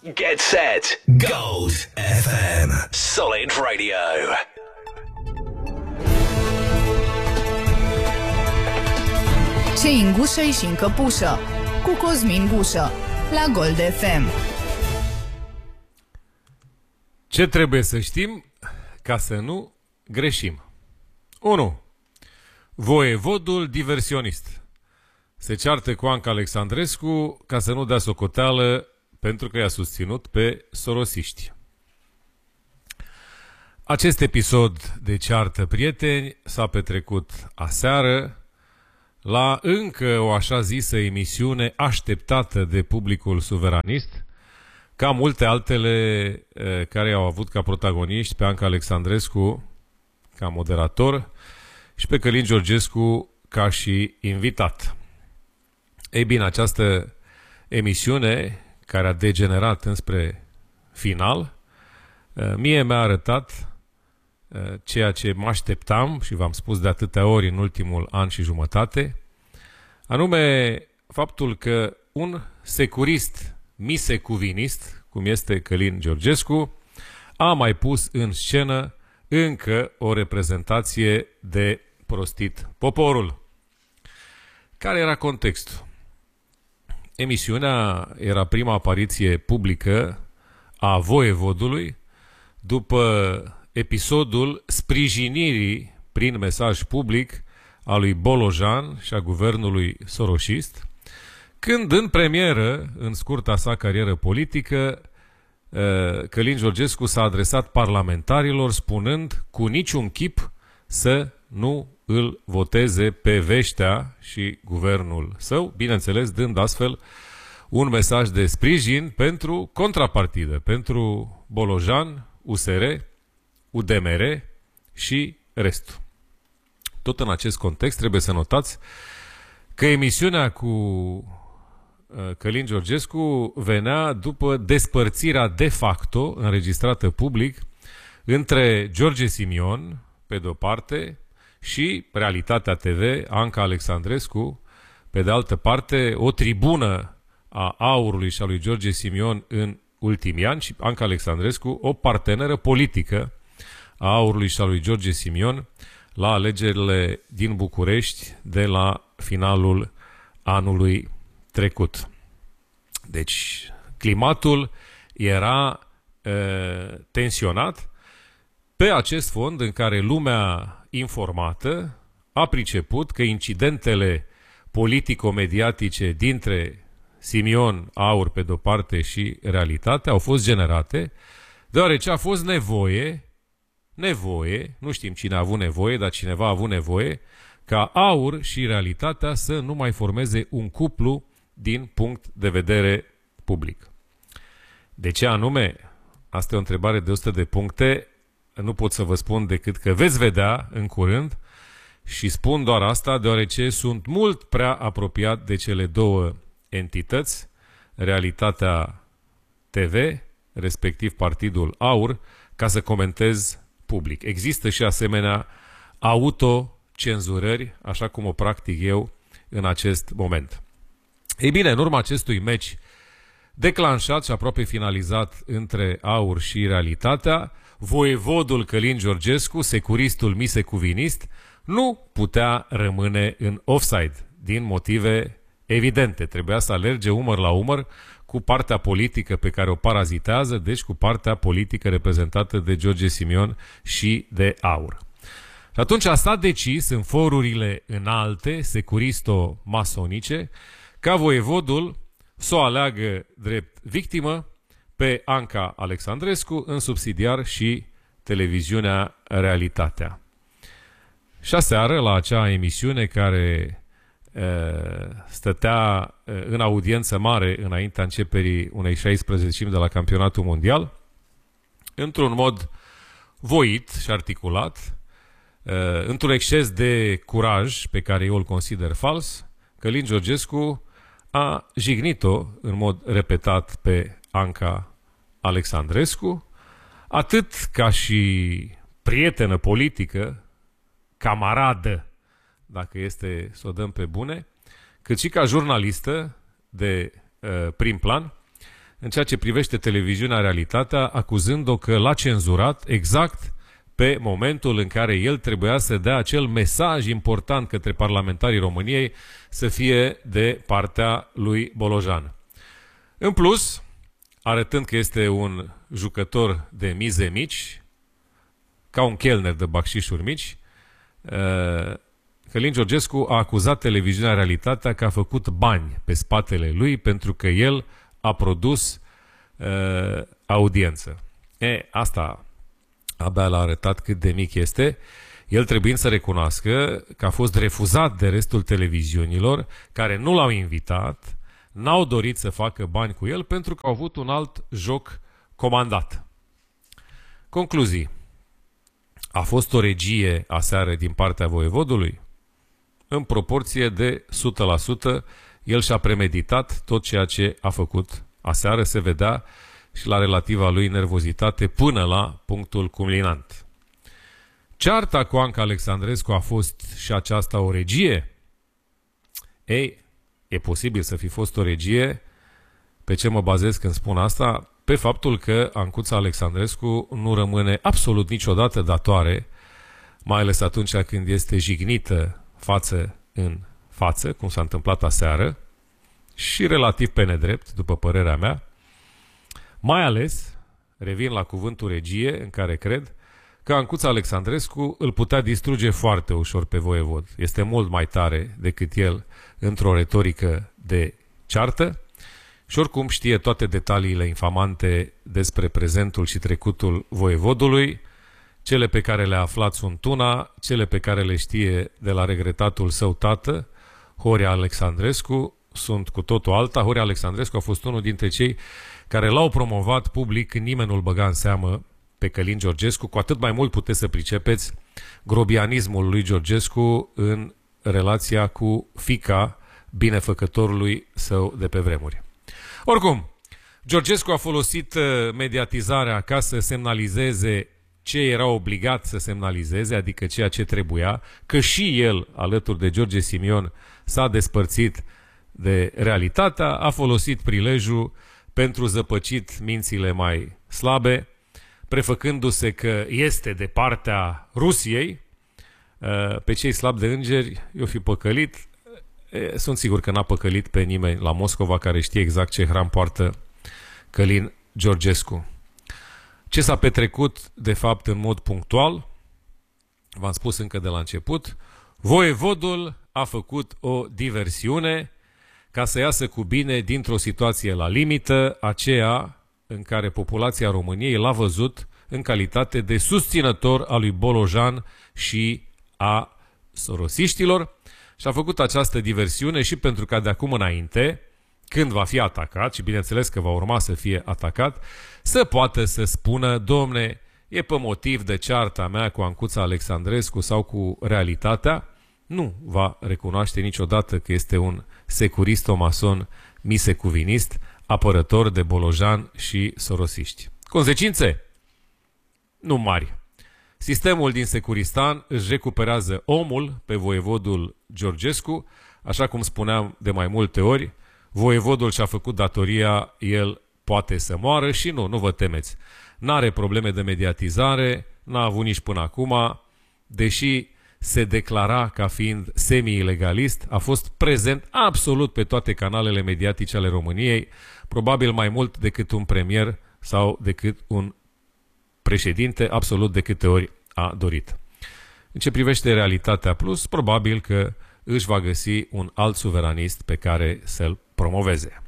Get set. Gold FM. Solid Radio. Ce în gușă și în căpușă cu Cosmin Gușă la Gold FM. Ce trebuie să știm ca să nu greșim? 1. Voievodul diversionist se ceartă cu Anca Alexandrescu ca să nu dea socoteală pentru că i-a susținut pe sorosiști. Acest episod de ceartă prieteni s-a petrecut aseară la încă o așa zisă emisiune așteptată de publicul suveranist, ca multe altele care au avut ca protagoniști pe Anca Alexandrescu ca moderator și pe Călin Georgescu ca și invitat. Ei bine, această emisiune, care a degenerat înspre final, mie mi-a arătat ceea ce mă așteptam și v-am spus de atâtea ori în ultimul an și jumătate, anume faptul că un securist misecuvinist, cum este Călin Georgescu, a mai pus în scenă încă o reprezentație de prostit poporul. Care era contextul? Emisiunea era prima apariție publică a voievodului după episodul sprijinirii prin mesaj public a lui Bolojan și a guvernului soroșist, când în premieră, în scurta sa carieră politică, Călin Georgescu s-a adresat parlamentarilor spunând cu niciun chip să nu îl voteze pe Veștea și guvernul său, bineînțeles dând astfel un mesaj de sprijin pentru contrapartidă, pentru Bolojan, USR, UDMR și restul. Tot în acest context trebuie să notați că emisiunea cu Călin Georgescu venea după despărțirea de facto înregistrată public între George Simion, pe de-o parte, și Realitatea TV, Anca Alexandrescu, pe de altă parte, o tribună a Aurului și a lui George Simion în ultimii ani și Anca Alexandrescu, o parteneră politică a Aurului și a lui George Simion la alegerile din București de la finalul anului trecut. Deci, climatul era tensionat pe acest fond în care lumea informată a priceput că incidentele politico-mediatice dintre Simion, Aur pe de-o parte și Realitate au fost generate deoarece a fost nevoie, nu știm cine a avut nevoie, dar cineva a avut nevoie ca Aur și Realitatea să nu mai formeze un cuplu din punct de vedere public. De ce anume? Asta e o întrebare de 100 de puncte. Nu pot să vă spun decât că veți vedea în curând și spun doar asta deoarece sunt mult prea apropiat de cele două entități, Realitatea TV, respectiv Partidul Aur, ca să comentez public. Există și asemenea autocenzurări, așa cum o practic eu în acest moment. Ei bine, în urma acestui meci declanșat și aproape finalizat între Aur și Realitatea, voievodul Călin Georgescu, securistul misecuvinist, nu putea rămâne în offside, din motive evidente. Trebuia să alerge umăr la umăr cu partea politică pe care o parazitează, deci cu partea politică reprezentată de George Simion și de Aur. Și atunci s-a decis în forurile înalte, securisto-masonice, ca voievodul să o aleagă drept victimă pe Anca Alexandrescu, în subsidiar și televiziunea Realitatea. Și aseară, la acea emisiune care stătea în audiență mare înaintea începerii unei 16-imi de la campionatul mondial, într-un mod voit și articulat, într-un exces de curaj pe care eu îl consider fals, Călin Georgescu a jignit-o în mod repetat pe Anca Alexandrescu, atât ca și prietenă politică, camaradă, dacă este să o dăm pe bune, cât și ca jurnalistă de prim plan, în ceea ce privește televiziunea Realitatea, acuzând-o că l-a cenzurat exact pe momentul în care el trebuia să dea acel mesaj important către parlamentarii României să fie de partea lui Bolojan. În plus, arătând că este un jucător de mize mici, ca un chelner de bacșișuri mici, Călin Georgescu a acuzat televiziunea Realitatea că a făcut bani pe spatele lui pentru că el a produs audiență. Asta abia l-a arătat cât de mic este, el trebuind să recunoască că a fost refuzat de restul televiziunilor care nu l-au invitat, n-au dorit să facă bani cu el pentru că au avut un alt joc comandat. Concluzii. A fost o regie aseară din partea voievodului? În proporție de 100%, el și-a premeditat tot ceea ce a făcut aseară, se vedea și la relativa lui nervozitate până la punctul culminant. Cearta cu Anca Alexandrescu a fost și aceasta o regie? Ei, e posibil să fi fost o regie. Pe ce mă bazez când spun asta? Pe faptul că Ancuța Alexandrescu nu rămâne absolut niciodată datoare, mai ales atunci când este jignită față în față, cum s-a întâmplat aseară, și relativ pe nedrept, după părerea mea. Mai ales, revin la cuvântul regie, în care cred că Ancuța Alexandrescu îl putea distruge foarte ușor pe voievod. Este mult mai tare decât el într-o retorică de ceartă și oricum știe toate detaliile infamante despre prezentul și trecutul voievodului, cele pe care le-a aflat sunt una, cele pe care le știe de la regretatul său tată, Horia Alexandrescu, sunt cu totul alta. Horia Alexandrescu a fost unul dintre cei care l-au promovat public când nimeni nu-l băga în seamă pe Călin Georgescu, cu atât mai mult puteți să pricepeți grobianismul lui Georgescu în relația cu fiica binefăcătorului său de pe vremuri. Oricum, Georgescu a folosit mediatizarea ca să semnalizeze ce era obligat să semnalizeze, adică ceea ce trebuia, că și el, alături de George Simion, s-a despărțit de realitatea, a folosit prilejul pentru zăpăcit mințile mai slabe, prefăcându-se că este de partea Rusiei. Pe cei slabi de îngeri i-o fi păcălit. Sunt sigur că n-a păcălit pe nimeni la Moscova care știe exact ce hram poartă Călin Georgescu. Ce s-a petrecut, de fapt, în mod punctual, v-am spus încă de la început, voievodul a făcut o diversiune ca să iasă cu bine dintr-o situație la limită, aceea în care populația României l-a văzut în calitate de susținător al lui Bolojan și a sorosiștilor și a făcut această diversiune și pentru ca de acum înainte, când va fi atacat, și bineînțeles că va urma să fie atacat, să poată să spună, domne, e pe motiv de cearta mea cu Ancuța Alexandrescu sau cu realitatea, nu va recunoaște niciodată că este un securisto-mason misecuvinist, apărător de Bolojan și sorosiști. Consecințe? Nu mari. Sistemul din Securistan își recuperează omul pe voievodul Georgescu, așa cum spuneam de mai multe ori, voievodul și-a făcut datoria, el poate să moară și nu vă temeți. N-are probleme de mediatizare, n-a avut nici până acum, deși se declara ca fiind semi-ilegalist, a fost prezent absolut pe toate canalele mediatice ale României, probabil mai mult decât un premier sau decât un președinte, absolut de câte ori a dorit. În ce privește Realitatea Plus, probabil că își va găsi un alt suveranist pe care să-l promoveze.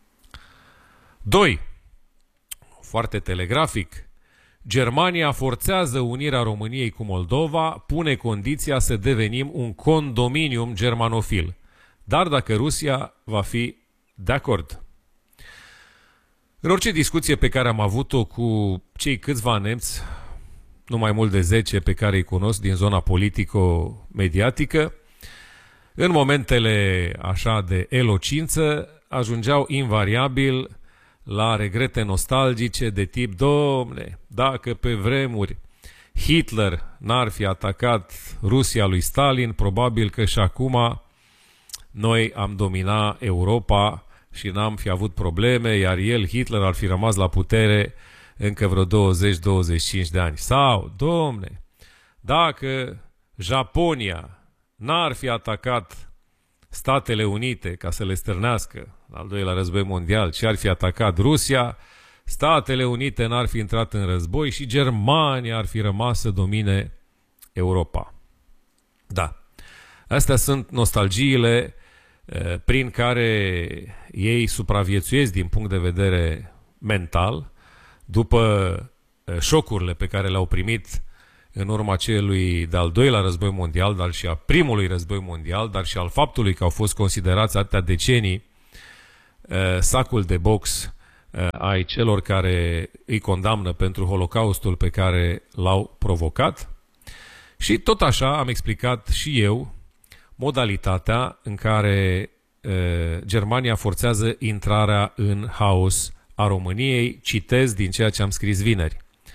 2. Foarte telegrafic. Germania forțează unirea României cu Moldova, pune condiția să devenim un condominium germanofil. Dar dacă Rusia va fi de acord. În orice discuție pe care am avut-o cu cei câțiva nemți, nu mai mult de 10 pe care îi cunosc din zona politico-mediatică, în momentele așa de elocință, ajungeau invariabil la regrete nostalgice de tip, domne, dacă pe vremuri Hitler n-ar fi atacat Rusia lui Stalin, probabil că și acum noi am domina Europa și n-am fi avut probleme, iar el, Hitler, ar fi rămas la putere încă vreo 20-25 de ani. Sau, domne, dacă Japonia n-ar fi atacat Statele Unite ca să le stârnească al doilea război mondial, ci ar fi atacat Rusia, Statele Unite n-ar fi intrat în război și Germania ar fi rămas să domine Europa. Da. Astea sunt nostalgiile prin care ei supraviețuiesc din punct de vedere mental după șocurile pe care le-au primit în urma celui de-al doilea război mondial, dar și a primului război mondial, dar și al faptului că au fost considerați atâtea decenii sacul de box ai celor care îi condamnă pentru holocaustul pe care l-au provocat. Și tot așa am explicat și eu modalitatea în care Germania forțează intrarea în haos a României. Citez din ceea ce am scris vineri.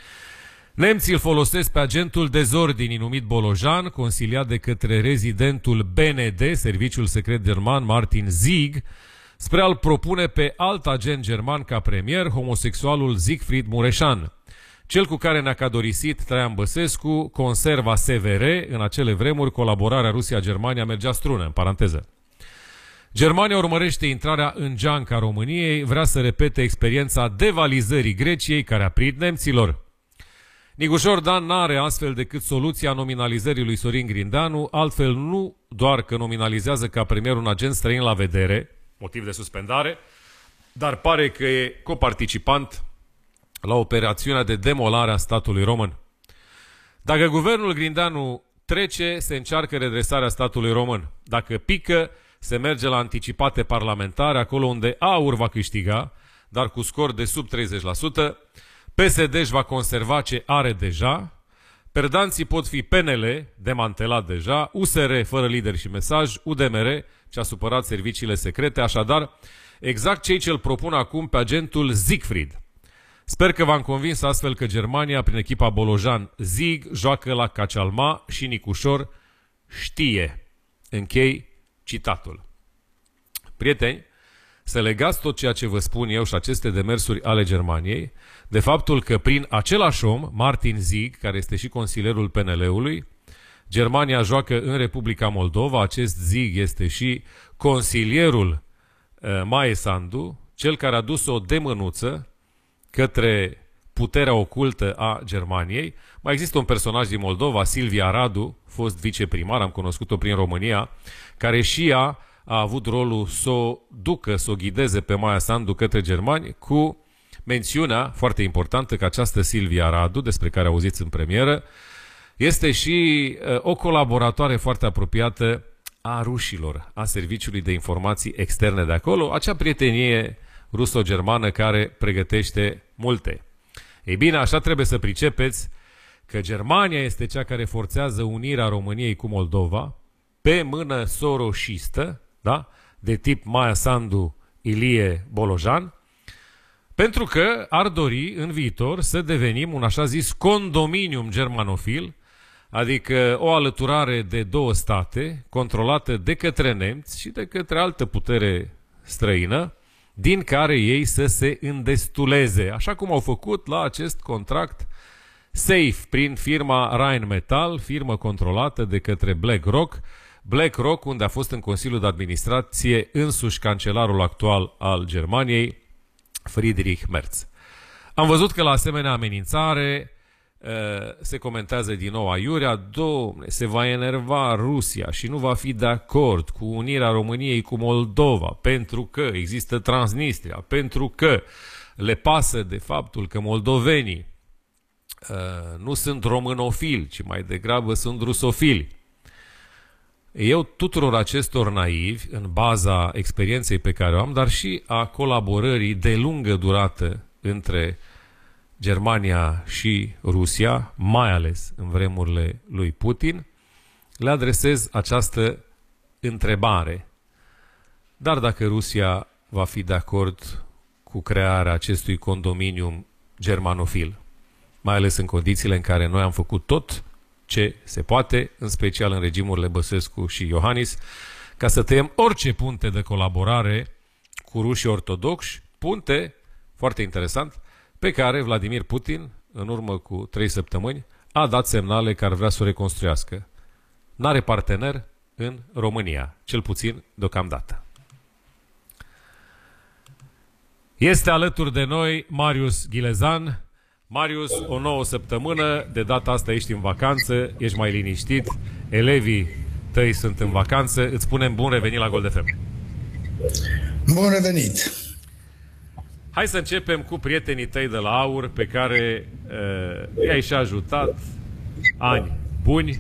Nemții îl folosesc pe agentul dezordinii numit Bolojan, consiliat de către rezidentul BND, Serviciul Secret German, Martin Sieg, spre a-l propune pe alt agent german ca premier, homosexualul Siegfried Mureșan. Cel cu care ne-a cadorisit Traian Băsescu conserva SVR, în acele vremuri colaborarea Rusia-Germania mergea strună, în paranteză. Germania urmărește intrarea în geanca României, vrea să repete experiența devalizării Greciei care a prit nemților. Nigușor Dan n-are astfel decât soluția nominalizării lui Sorin Grindeanu, altfel nu doar că nominalizează ca premier un agent străin la vedere, motiv de suspendare, dar pare că e coparticipant la operațiunea de demolare a statului român. Dacă guvernul Grindeanu trece, se încearcă redresarea statului român. Dacă pică, se merge la anticipate parlamentare, acolo unde AUR va câștiga, dar cu scor de sub 30%, PSD își va conserva ce are deja, perdanții pot fi PNL, demantelat deja, USR fără lider și mesaj, UDMR, ce a supărat serviciile secrete, așadar, exact cei ce îl propun acum pe agentul Siegfried. Sper că v-am convins astfel că Germania, prin echipa Bolojan Sieg, joacă la Cacialma și Nicușor știe. Închei citatul. Prieteni, să legați tot ceea ce vă spun eu și aceste demersuri ale Germaniei de faptul că prin același om, Martin Sieg, care este și consilierul PNL-ului, Germania joacă în Republica Moldova. Acest Sieg este și consilierul Maie Sandu, cel care a dus o demânuță către puterea ocultă a Germaniei. Mai există un personaj din Moldova, Silvia Radu, fost viceprimar, am cunoscut-o prin România, care și ea a avut rolul să o ducă, să o ghideze pe Maia Sandu către germani, cu mențiunea foarte importantă că această Silvia Radu, despre care auziți în premieră, este și o colaboratoare foarte apropiată a rușilor, a Serviciului de Informații Externe de acolo, acea prietenie ruso-germană care pregătește multe. Ei bine, așa trebuie să pricepeți că Germania este cea care forțează unirea României cu Moldova pe mână soroșistă, da? De tip Maia Sandu, Ilie Bolojan, pentru că ar dori în viitor să devenim un așa zis condominium germanofil, adică o alăturare de două state controlată de către nemți și de către altă putere străină, din care ei să se îndestuleze, așa cum au făcut la acest contract SAFE prin firma Rheinmetall, firmă controlată de către BlackRock, unde a fost în Consiliul de Administrație însuși cancelarul actual al Germaniei, Friedrich Merz. Am văzut că la asemenea amenințare se comentează din nou aiurea, domne, se va enerva Rusia și nu va fi de acord cu unirea României cu Moldova, pentru că există Transnistria, pentru că le pasă de faptul că moldovenii nu sunt românofili, ci mai degrabă sunt rusofili. Eu tuturor acestor naivi, în baza experienței pe care o am, dar și a colaborării de lungă durată între Germania și Rusia, mai ales în vremurile lui Putin, le adresez această întrebare. Dar dacă Rusia va fi de acord cu crearea acestui condominium germanofil, mai ales în condițiile în care noi am făcut tot ce se poate, în special în regimurile Băsescu și Iohannis, ca să tăiem orice punte de colaborare cu rușii ortodoxi, punte, foarte interesant, pe care Vladimir Putin, în urmă cu 3 săptămâni, a dat semnale că ar vrea să o reconstruiască. N-are partener în România, cel puțin deocamdată. Este alături de noi Marius Ghilezan. Marius, o nouă săptămână, de data asta ești în vacanță, ești mai liniștit, elevii tăi sunt în vacanță, îți spunem bun revenit la Gold FM. Bun revenit! Hai să începem cu prietenii tăi de la AUR, pe care i-ai și ajutat ani buni,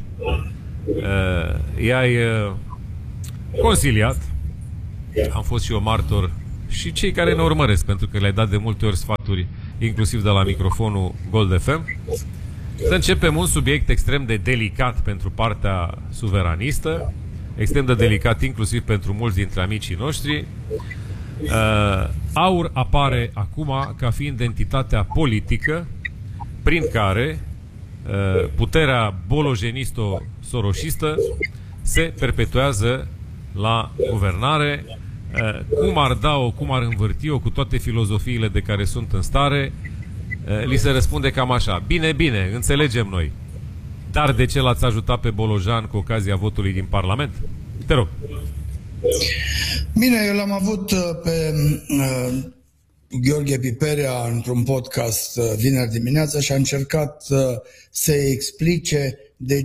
i-ai consiliat, am fost și eu martor, și cei care ne urmăresc, pentru că le-ai dat de multe ori sfaturi, inclusiv de la microfonul Gold FM. Să începem un subiect extrem de delicat pentru partea suveranistă, extrem de delicat inclusiv pentru mulți dintre amicii noștri. AUR apare acum ca fiind entitatea politică prin care puterea bolojenisto-soroșistă se perpetuează la guvernare. Cum ar da-o, cum ar învârti-o, cu toate filozofiile de care sunt în stare, li se răspunde cam așa: bine, bine, înțelegem noi, dar de ce l-ați ajutat pe Bolojan cu ocazia votului din Parlament? Te rog. Bine, eu l-am avut pe Gheorghe Piperea într-un podcast vineri dimineața și a încercat să explice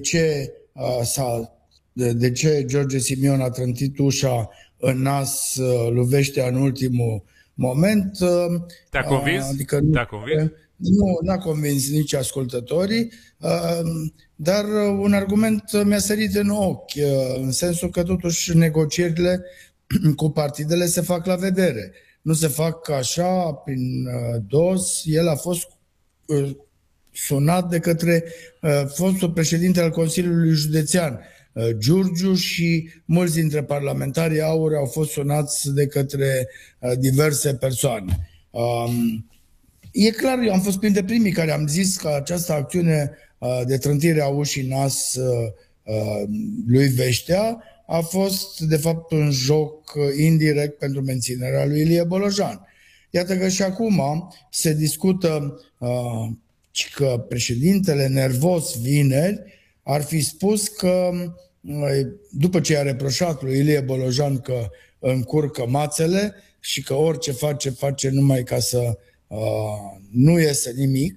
de ce George Simion a trântit ușa în nas lui Veștea în ultimul moment. Te-a convins? Adică Te-a convins? Nu, n-a convins nici ascultătorii, dar un argument mi-a sărit în ochi, în sensul că totuși negocierile cu partidele se fac la vedere. Nu se fac așa, prin dos. El a fost sunat de către fostul președinte al Consiliului Județean, Giurgiu, și mulți dintre parlamentarii AUR au fost sunați de către diverse persoane. E clar, eu am fost printre primii care am zis că această acțiune de trântire a ușii nas lui Veștea a fost de fapt un joc indirect pentru menținerea lui Ilie Bolojan. Iată că și acum se discută că președintele nervos vineri ar fi spus că, după ce i-a reproșat lui Ilie Bolojan că încurcă mațele și că orice face numai ca să nu iese nimic,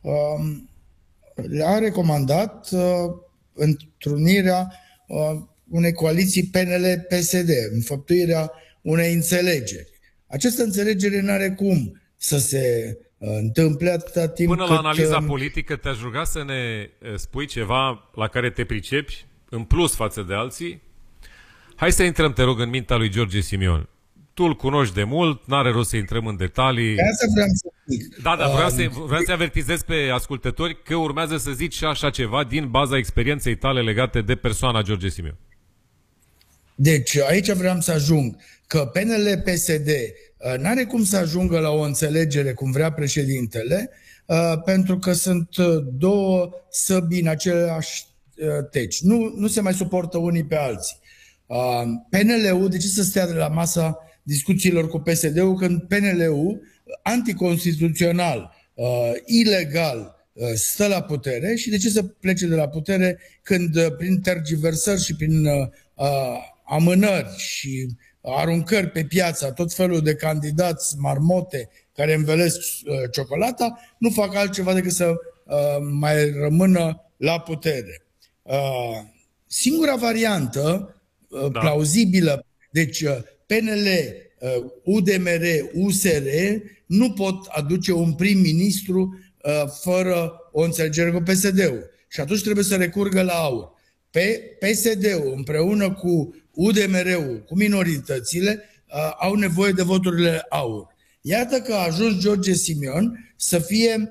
a recomandat întrunirea unei coaliții PNL-PSD, înfăptuirea unei înțelegeri. Această înțelegere nu are cum să se întâmple atâta timp Până la analiza politică, te-aș ruga să ne spui ceva la care te pricepi, în plus față de alții. Hai să intrăm, te rog, în mintea lui George Simion. Tu îl cunoști de mult, n-are rost să intrăm în detalii. Asta vreau să zic. Da, vreau să avertizez pe ascultători că urmează să zici și așa ceva din baza experienței tale legate de persoana George Simion. Deci aici vreau să ajung că PNL-PSD n-are cum să ajungă la o înțelegere cum vrea președintele, pentru că sunt două săbi în același teci. Nu se mai suportă unii pe alții. PNL-ul, de ce să stea de la masa discuțiilor cu PSD-ul când PNL-ul, anticonstituțional, ilegal, stă la putere, și de ce să plece de la putere când prin tergiversări și prin amânări și aruncări pe piață tot felul de candidați marmote care învelesc ciocolata, nu fac altceva decât să mai rămână la putere. Singura variantă plauzibilă, deci PNL, UDMR, USR nu pot aduce un prim-ministru fără o înțelegere cu PSD-ul. Și atunci trebuie să recurgă la AUR. PSD-ul împreună cu UDMR-ul, cu minoritățile, au nevoie de voturile AUR. Iată că a ajuns George Simion să fie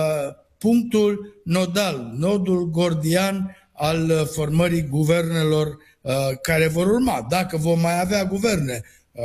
punctul nodal, nodul gordian al formării guvernelor care vor urma, dacă vom mai avea guverne.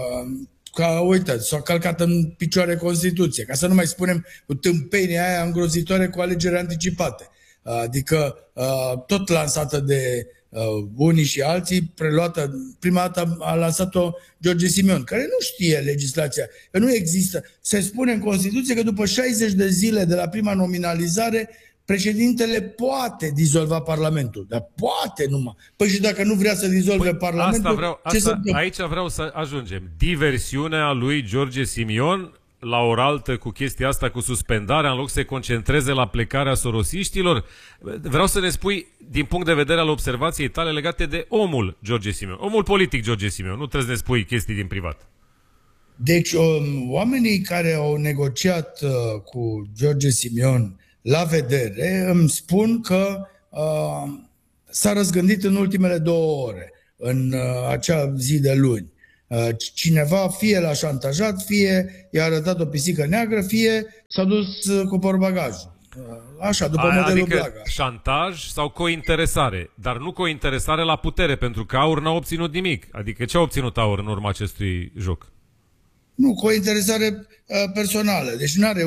Uite, s-a călcat în picioare Constituție, ca să nu mai spunem cu tâmpenia aia îngrozitoare cu alegeri anticipate. Adică tot lansată de unii și alții, preluată, prima dată a lansat-o George Simion, care nu știe legislația, că nu există. Se spune în Constituție că după 60 de zile de la prima nominalizare, președintele poate dizolva Parlamentul, dar poate numai. Păi și dacă nu vrea să dizolve Parlamentul, aici vreau să ajungem. Diversiunea lui George Simion la oraltă cu chestia asta, cu suspendarea, în loc să se concentreze la plecarea sorosiștilor. Vreau să ne spui, din punct de vedere al observației tale legate de omul George Simion, omul politic George Simion, nu trebuie să ne spui chestii din privat. Deci, oamenii care au negociat cu George Simion la vedere îmi spun că s-a răzgândit în ultimele 2 ore, în acea zi de luni. Cineva fie l-a șantajat, fie i-a arătat o pisică neagră, fie s-a dus cu portbagajul. Așa, după modelul Blaga. Șantaj sau cointeresare, dar nu cointeresare la putere, pentru că AUR n-a obținut nimic. Adică ce a obținut AUR în urma acestui joc? Nu, cointeresare personală. Deci n-are